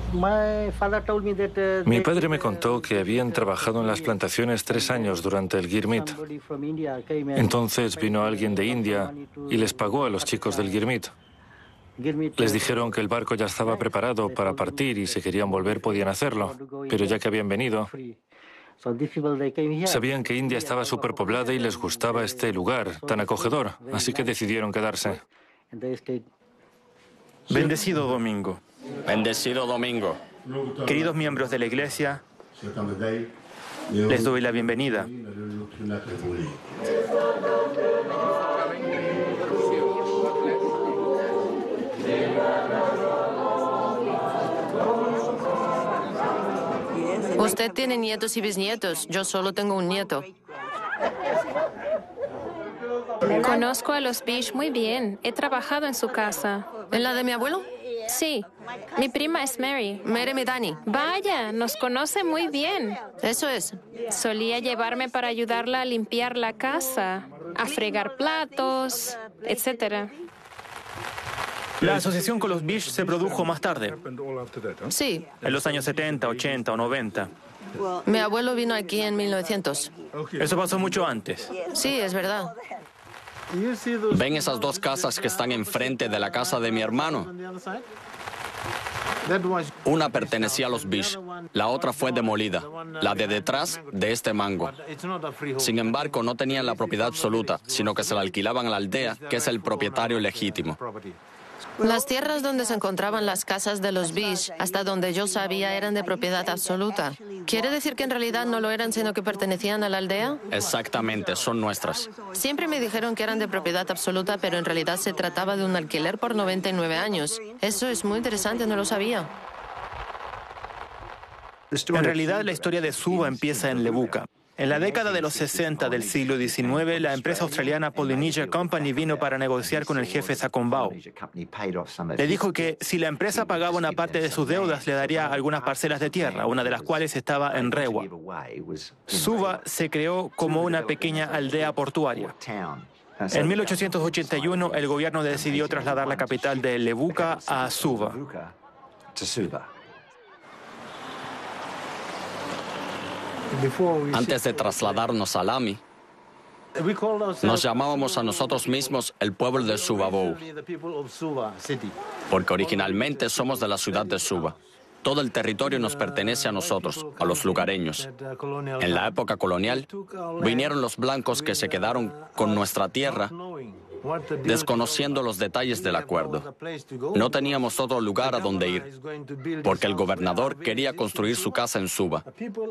Mi padre me contó que habían trabajado en las plantaciones 3 años durante el Gurmit. Entonces vino alguien de India y les pagó a los chicos del Gurmit. Les dijeron que el barco ya estaba preparado para partir y si querían volver podían hacerlo, pero ya que habían venido, sabían que India estaba superpoblada y les gustaba este lugar tan acogedor, así que decidieron quedarse. Bendecido domingo. Bendecido domingo. Queridos miembros de la Iglesia, les doy la bienvenida. Usted tiene nietos y bisnietos. Yo solo tengo un nieto. Conozco a los Bish muy bien. He trabajado en su casa. ¿En la de mi abuelo? Sí. Mi prima es Mary. Mary Medani. Vaya, nos conoce muy bien. Eso es. Solía llevarme para ayudarla a limpiar la casa, a fregar platos, etc. La asociación con los Bish se produjo más tarde, Sí. en los años 70, 80 o 90. Mi abuelo vino aquí en 1900. Eso pasó mucho antes. Sí, es verdad. ¿Ven esas 2 casas que están enfrente de la casa de mi hermano? Una pertenecía a los Bish, la otra fue demolida, la de detrás de este mango. Sin embargo, no tenían la propiedad absoluta, sino que se la alquilaban a la aldea, que es el propietario legítimo. Las tierras donde se encontraban las casas de los Bish, hasta donde yo sabía, eran de propiedad absoluta. ¿Quiere decir que en realidad no lo eran, sino que pertenecían a la aldea? Exactamente, son nuestras. Siempre me dijeron que eran de propiedad absoluta, pero en realidad se trataba de un alquiler por 99 años. Eso es muy interesante, no lo sabía. En realidad, la historia de Suva empieza en Levuka. En la década de los 60 del siglo XIX, la empresa australiana Polynesia Company vino para negociar con el jefe Sakombao. Le dijo que si la empresa pagaba una parte de sus deudas, le daría algunas parcelas de tierra, una de las cuales estaba en Rewa. Suva se creó como una pequeña aldea portuaria. En 1881, el gobierno decidió trasladar la capital de Levuka a Suva. Antes de trasladarnos a Lami, nos llamábamos a nosotros mismos el pueblo de Suvabou, porque originalmente somos de la ciudad de Suva. Todo el territorio nos pertenece a nosotros, a los lugareños. En la época colonial, vinieron los blancos que se quedaron con nuestra tierra, desconociendo los detalles del acuerdo. No teníamos otro lugar a donde ir, porque el gobernador quería construir su casa en Suva.